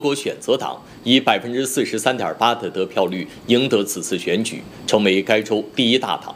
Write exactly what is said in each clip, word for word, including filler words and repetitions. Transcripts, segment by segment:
德国选择党以百分之四十三点八的得票率赢得此次选举，成为该州第一大党。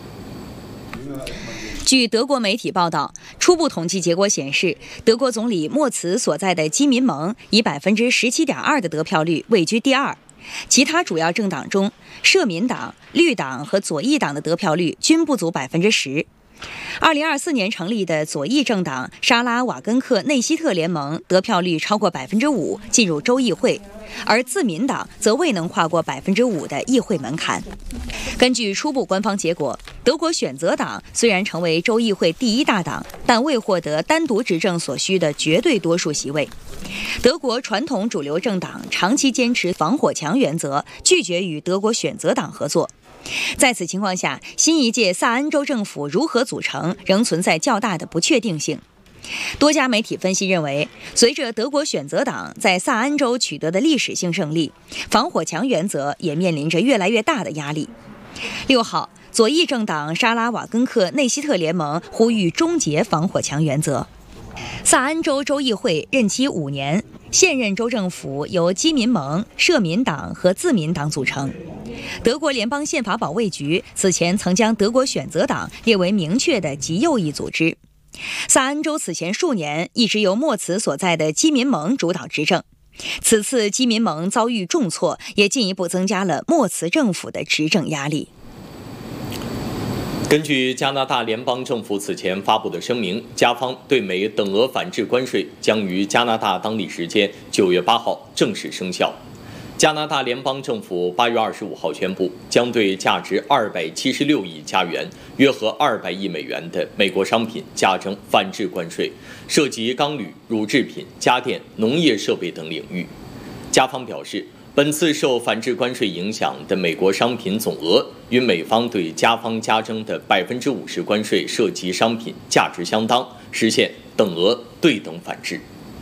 据德国媒体报道，初步统计结果显示，德国总理默茨所在的基民盟以百分之十七点二的得票率位居第二。其他主要政党中，社民党、绿党和左翼党的得票率均不足百分之十。二零二四年成立的左翼政党沙拉瓦根克内希特联盟得票率超过百分之五，进入州议会，而自民党则未能跨过百分之五的议会门槛。根据初步官方结果，德国选择党虽然成为州议会第一大党，但未获得单独执政所需的绝对多数席位。德国传统主流政党长期坚持防火墙原则，拒绝与德国选择党合作。在此情况下，新一届萨恩州政府如何组成仍存在较大的不确定性。多家媒体分析认为，随着德国选择党在萨恩州取得的历史性胜利，防火墙原则也面临着越来越大的压力。六号，左翼政党沙拉瓦根克内希特联盟呼吁终结防火墙原则。萨恩州州议会任期五年，现任州政府由基民盟、社民党和自民党组成。德国联邦宪法保卫局此前曾将德国选择党列为明确的极右翼组织。萨恩州此前数年一直由默茨所在的基民盟主导执政，此次基民盟遭遇重挫，也进一步增加了默茨政府的执政压力。 根据加拿大联邦政府此前发布的声明，加方对美等额反制关税将于加拿大当地时间九月八号正式生效。加拿大联邦政府八月二十五号宣布，将对价值二百七十六亿加元（约合二百亿美元）的美国商品加征反制关税，涉及钢铝、乳制品、家电、农业设备等领域。加方表示，本次受反制关税影响的美国商品总额与美方对加方加征的百分之五十关税涉及商品价值相当，实现等额对等反制。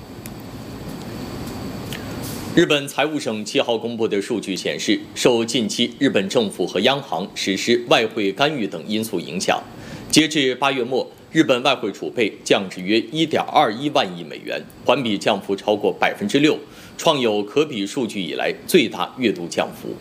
日本财务省七号公布的数据显示，受近期日本政府和央行实施外汇干预等因素影响，截至八月末，日本外汇储备降至约 一点二一万亿美元，环比降幅超过百分之六，创有可比数据以来最大月度降幅。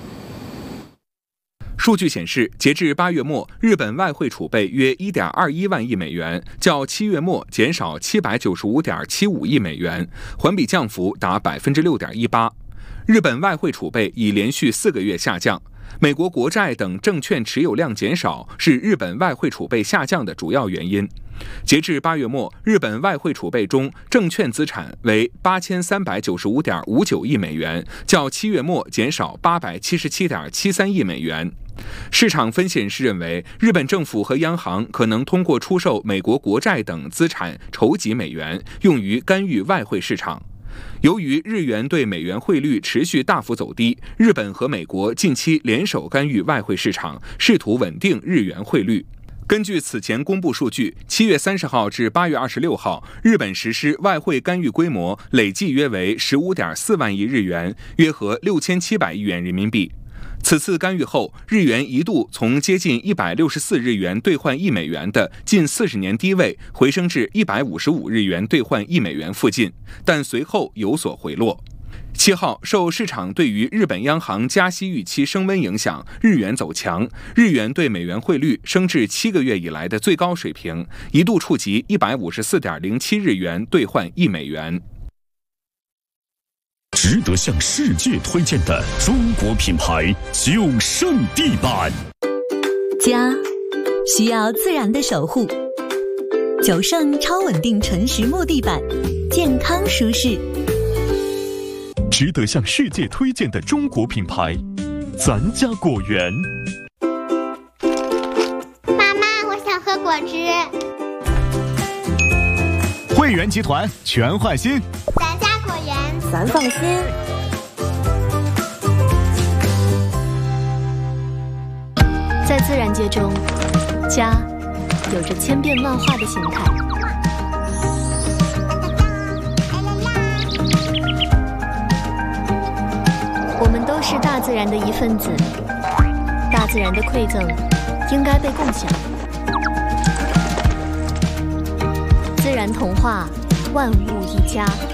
数据显示，截至八月末，日本外汇储备约 一点二一万亿美元，较七月末减少七百九十五点七五亿美元，环比降幅达 百分之六点一八。日本外汇储备已连续四个月下降。美国国债等证券持有量减少是日本外汇储备下降的主要原因。截至八月末，日本外汇储备中证券资产为八千三百九十五点五九亿美元，较七月末减少八百七十七点七三亿美元。市场分析人士认为，日本政府和央行可能通过出售美国国债等资产筹集美元，用于干预外汇市场。由于日元对美元汇率持续大幅走低，日本和美国近期联手干预外汇市场，试图稳定日元汇率。根据此前公布数据，七月三十号至八月二十六号，日本实施外汇干预规模累计约为 十五点四万亿日元，约合六千七百亿元人民币。此次干预后，日元一度从接近一百六十四日元兑换一美元的近四十年低位回升至一百五十五日元兑换一美元附近，但随后有所回落。七号，受市场对于日本央行加息预期升温影响，日元走强，日元对美元汇率升至七个月以来的最高水平，一度触及一百五十四点零七日元兑换一美元。 值得向世界推荐的中国品牌九胜地板。 家需要自然的守护，九胜超稳定纯实木地板，健康舒适。 值得向世界推荐的中国品牌咱家果园。 妈妈，我想喝果汁。 汇源集团全换新， 咱家果园咱放心。 在自然界中，家有着千变万化的形态。我们都是大自然的一份子，大自然的馈赠应该被共享。自然童话，万物一家。